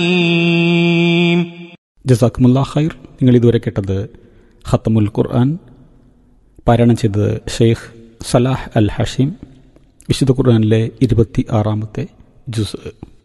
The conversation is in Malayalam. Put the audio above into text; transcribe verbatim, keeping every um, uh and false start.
ജസാക്കുമുല്ലാ ഖൈർ. നിങ്ങൾ ഇതുവരെ കേട്ടത് ഖത്തമുൽ ഖുർആൻ, പാരായണം ചെയ്തത് ഷെയ്ഖ് സലാഹ് അൽ ഹഷീം, വിശുദ്ധ ഖുർആനിലെ ഇരുപത്തി ആറാമത്തെ ജുസ്.